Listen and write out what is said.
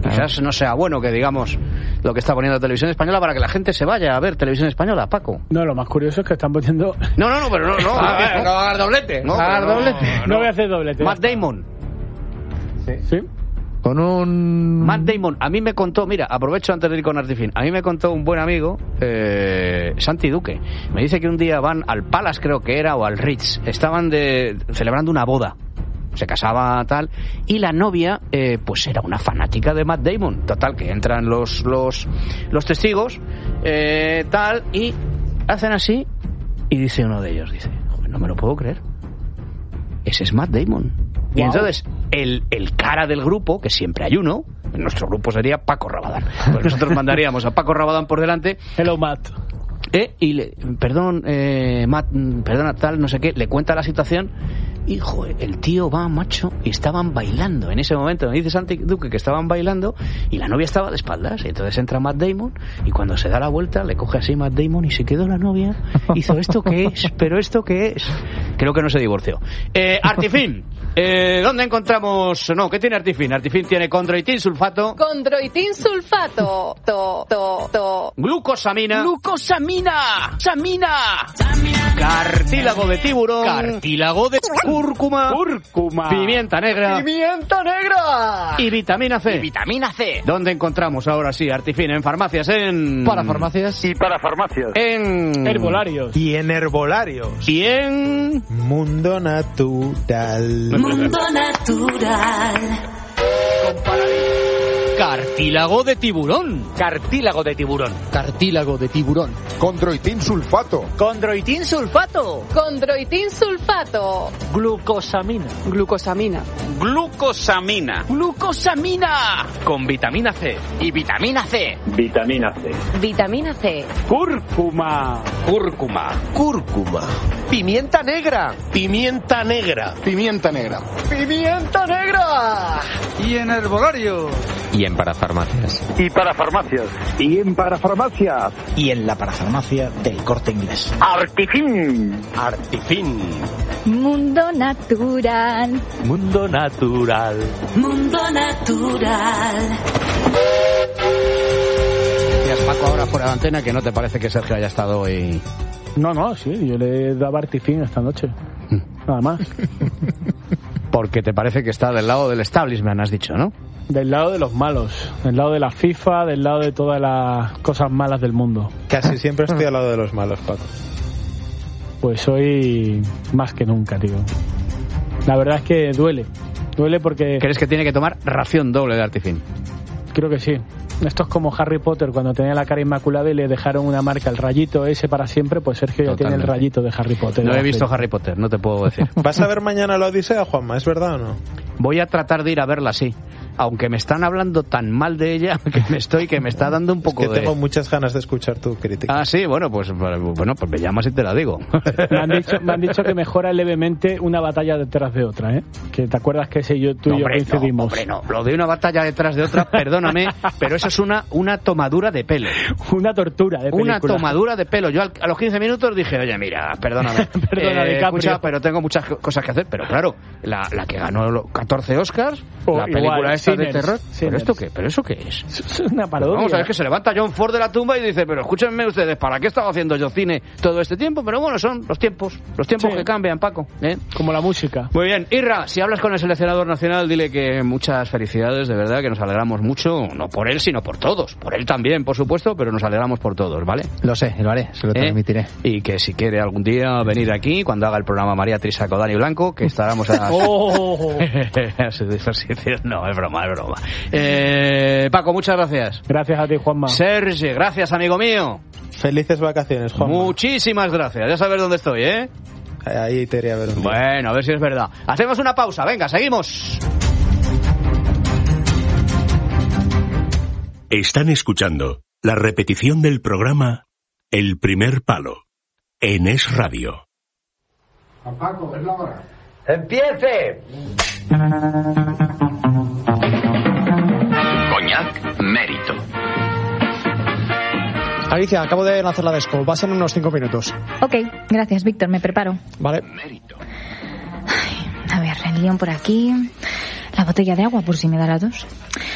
quizás no sea bueno que digamos lo que está poniendo Televisión Española para que la gente se vaya a ver Televisión Española, Paco. No, lo más curioso es que están poniendo... No, pero no. No va a dar doblete. No voy a hacer doblete. Matt Damon. Sí. Con un... Matt Damon, a mí me contó, mira, aprovecho antes de ir con Artifin, a mí me contó un buen amigo, Santi Duque, me dice que un día van al Palace, creo que era, o al Ritz, estaban celebrando una boda, se casaba tal, y la novia, pues era una fanática de Matt Damon, total, que entran los testigos, tal, y hacen así, y dice uno de ellos, dice, joder, no me lo puedo creer, ese es Matt Damon. Y entonces, el cara del grupo, que siempre hay uno, en nuestro grupo sería Paco Rabadán. Pues nosotros mandaríamos a Paco Rabadán por delante. Hello, Matt. Perdón, Matt, perdona, tal, no sé qué, le cuenta la situación. Y, joder, el tío va, macho, y estaban bailando. En ese momento me dice Santi Duque que estaban bailando y la novia estaba de espaldas. Y entonces entra Matt Damon y cuando se da la vuelta le coge así Matt Damon y se quedó la novia. Hizo, ¿esto qué es? ¿Pero esto qué es? Creo que no se divorció. Artifin, ¿dónde encontramos? No, ¿qué tiene Artifin? Artifin tiene condroitin sulfato. Condroitin sulfato. Glucosamina. Samina. Cartílago de tiburón. Cartílago de cúrcuma. Pimienta negra. Y vitamina C. ¿Dónde encontramos ahora sí, Artifin? En farmacias, Parafarmacias. Y para farmacias. En herbolarios. Y en herbolarios. Y en Mundo Natural. cartílago de tiburón. Cartílago de tiburón. Condroitin sulfato. Glucosamina. Con vitamina C. Y vitamina C. Vitamina C. Cúrcuma. Pimienta negra. Pimienta negra. Y en herbolarios. Y en parafarmacias. Y para farmacias. Y en parafarmacias. Y en la parafarmacia del Corte Inglés. Artifin. Mundo natural. Decías, Paco, ahora fuera de antena, que no te parece que Sergio haya estado hoy. No, sí, yo le daba Artifin esta noche. Nada más. Porque te parece que está del lado del establishment, has dicho, ¿no? Del lado de los malos, del lado de la FIFA, del lado de todas las cosas malas del mundo. Casi siempre estoy al lado de los malos, Paco. Pues hoy más que nunca, tío. La verdad es que duele porque... ¿Crees que tiene que tomar ración doble de Artifin? Creo que sí. Esto es como Harry Potter cuando tenía la cara inmaculada y le dejaron una marca, el rayito ese para siempre, pues Sergio ya tiene el rayito de Harry Potter. No he visto Harry Potter, no te puedo decir. ¿Vas a ver mañana la Odisea, Juanma? ¿Es verdad o no? Voy a tratar de ir a verla, sí. Aunque me están hablando tan mal de ella que me está dando un poco es que tengo muchas ganas de escuchar tu crítica. Ah, sí, pues me llamas y te la digo. Me han dicho que mejora levemente una batalla detrás de otra, ¿eh? Que te acuerdas que tú y yo coincidimos. No, lo de una batalla detrás de otra, perdóname, pero eso es una tomadura de pelo. Una tortura de película. Una tomadura de pelo. Yo a los 15 minutos dije, oye, mira, perdóname. Escucha, pero tengo muchas cosas que hacer. Pero claro, la que ganó los 14 Oscars, la película esta de terror. ¿Pero esto qué? ¿Pero eso qué es? Es una parodia. Vamos a ver, que se levanta John Ford de la tumba y dice, pero escúchenme ustedes, ¿para qué estaba haciendo yo cine todo este tiempo? Pero bueno, son los tiempos que cambian, Paco. Como la música. Muy bien, Irra, si hablas con el seleccionador nacional, dile que muchas felicidades, de verdad, que nos alegramos mucho, no por él, sino por todos. Por él también, por supuesto, pero nos alegramos por todos, ¿vale? Lo sé, lo haré, se lo transmitiré. Y que si quiere algún día venir aquí, cuando haga el programa María Trisa con Dani Blanco, que estaremos a... No, es broma. Paco, muchas gracias. Gracias a ti, Juanma. Sergi, gracias, amigo mío. Felices vacaciones, Juanma. Muchísimas gracias. Ya sabes dónde estoy, ¿eh? Ahí te iré a ver. Bueno, a ver si es verdad. Hacemos una pausa. Venga, seguimos. Están escuchando la repetición del programa El Primer Palo en Es Radio. Paco, es la hora. ¡Empiece! Coñac Mérito. Alicia, acabo de lanzar la desco. Va a ser en unos 5 minutos. Ok, gracias, Víctor, me preparo. Vale. A ver, el guión por aquí. La botella de agua por si me da la tos.